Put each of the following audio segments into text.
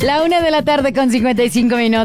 La 1:55 a.m.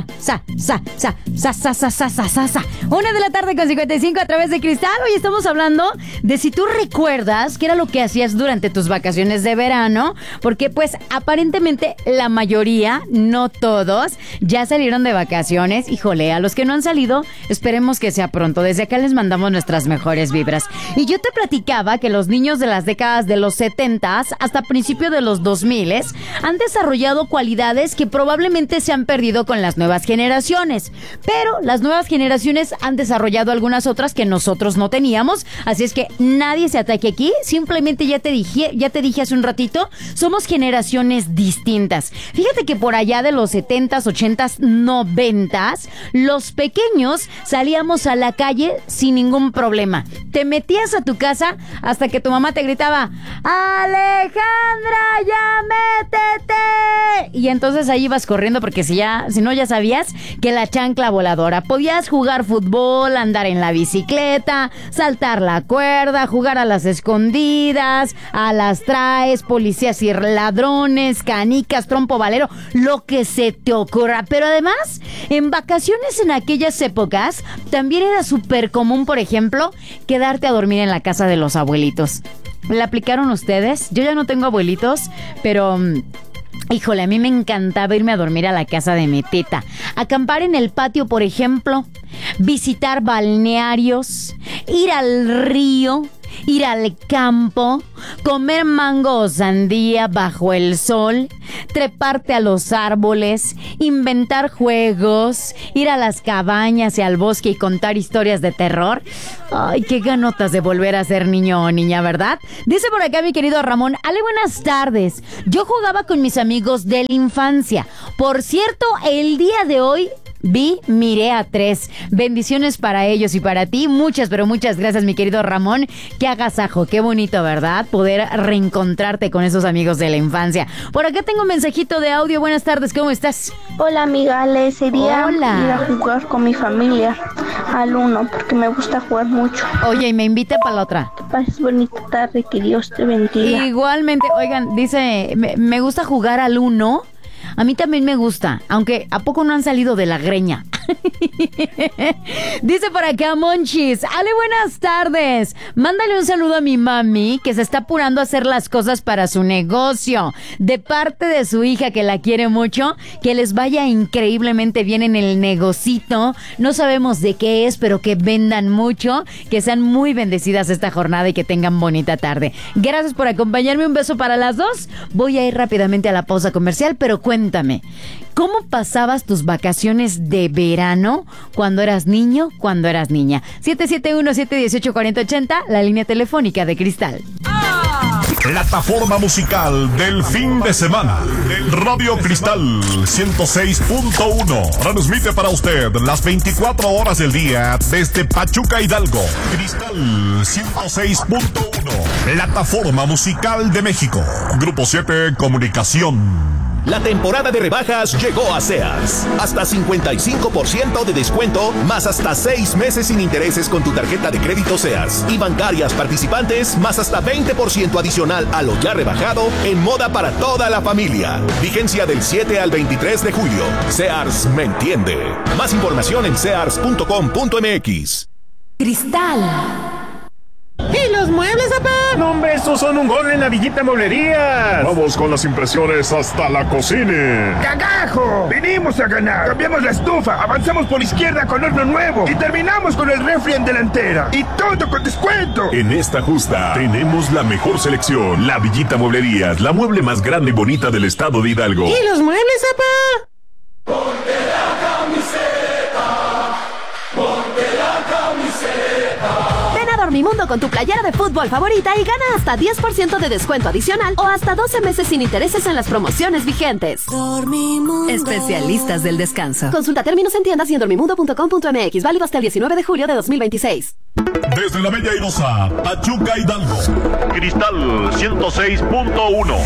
1:55 a.m. a través de Cristal. Hoy estamos hablando de si tú recuerdas qué era lo que hacías durante tus vacaciones de verano, porque pues aparentemente la mayoría, no todos, ya salieron de vacaciones. Híjole, a los que no han salido, esperemos que sea pronto. Desde acá les mandamos nuestras mejores vibras. Y yo te platicaba que los niños de las décadas de los 70s hasta principio de los 2000s han desarrollado cualidades que probablemente se han perdido con las nuevas generaciones, pero las nuevas generaciones han desarrollado algunas otras que nosotros no teníamos, así es que nadie se ataque aquí, simplemente ya te dije hace un ratito, somos generaciones distintas. Fíjate que por allá de los 70s, 80s, 90s, los pequeños salíamos a la calle sin ningún problema. Te metías a tu casa hasta que tu mamá te gritaba, ¡Alejandra, ya métete! Y entonces ahí ibas corriendo porque si no ya sabías que la chancla voladora. Podías jugar fútbol, andar en la bicicleta, saltar la cuerda, jugar a las escondidas, a las traes, policías y ladrones, canicas, trompo valero, lo que se te ocurra. Pero además, en vacaciones en aquellas épocas, también era súper común, por ejemplo, quedarte a dormir en la casa de los abuelitos. ¿La aplicaron ustedes? Yo ya no tengo abuelitos, pero... híjole, a mí me encantaba irme a dormir a la casa de mi tita. Acampar en el patio, por ejemplo. Visitar balnearios. Ir al río. Ir al campo. Comer mango o sandía bajo el sol. Treparte a los árboles. Inventar juegos. Ir a las cabañas y al bosque y contar historias de terror. Ay, qué ganotas de volver a ser niño o niña, ¿verdad? Dice por acá mi querido Ramón, Ale, buenas tardes. Yo jugaba con mis amigos de la infancia. Por cierto, el día de hoy miré a 3. Bendiciones para ellos y para ti. Muchas, pero muchas gracias, mi querido Ramón. Qué agasajo, qué bonito, ¿verdad? Poder reencontrarte con esos amigos de la infancia. Por acá tengo un mensajito de audio. Buenas tardes, ¿cómo estás? Hola, amiga Ale. Sería ir a jugar con mi familia al Uno, porque me gusta jugar mucho. Oye, y me invita para la otra. Que pases bonita tarde, que Dios te bendiga. Igualmente, oigan, dice, me gusta jugar al Uno. A mí también me gusta, aunque ¿a poco no han salido de la greña? Dice por acá Monchis, Ale, buenas tardes. Mándale un saludo a mi mami que se está apurando a hacer las cosas para su negocio. De parte de su hija que la quiere mucho, que les vaya increíblemente bien en el negocito. No sabemos de qué es, pero que vendan mucho, que sean muy bendecidas esta jornada y que tengan bonita tarde. Gracias por acompañarme, un beso para las dos. Voy a ir rápidamente a la pausa comercial, pero cuéntame, ¿cómo pasabas tus vacaciones de verano cuando eras niño, cuando eras niña? 771-718-4080, la línea telefónica de Cristal. Plataforma musical del fin de semana. Radio Cristal 106.1. Transmite para usted las 24 horas del día desde Pachuca, Hidalgo. Cristal 106.1. Plataforma musical de México. Grupo 7 Comunicación. La temporada de rebajas llegó a Sears. Hasta 55% de descuento, más hasta 6 meses sin intereses con tu tarjeta de crédito Sears. Y bancarias participantes, más hasta 20% adicional a lo ya rebajado en moda para toda la familia. Vigencia del 7 al 23 de julio. Sears me entiende. Más información en sears.com.mx. Cristal. ¿Y los muebles, papá? No, hombre, estos son un gol en la Villita Mueblerías. Vamos con las impresiones hasta la cocina. ¡Cagajo! Venimos a ganar. Cambiamos la estufa, avanzamos por izquierda con horno nuevo y terminamos con el refri en delantera. Y todo con descuento. En esta justa tenemos la mejor selección. La Villita Mueblerías, la mueble más grande y bonita del estado de Hidalgo. ¿Y los muebles, papá? Ponte la camiseta. Ponte la camiseta. Ven a Dormimundo con tu playera de fútbol favorita y gana hasta 10% de descuento adicional o hasta 12 meses sin intereses en las promociones vigentes. Dormimundo. Especialistas del descanso. Consulta términos en tiendas y en dormimundo.com.mx. Válido hasta el 19 de julio de 2026. Desde la Bella Airosa, Pachuca, Hidalgo. Cristal 106.1.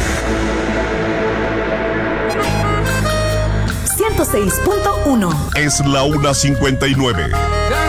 106.1. Es la 1:59.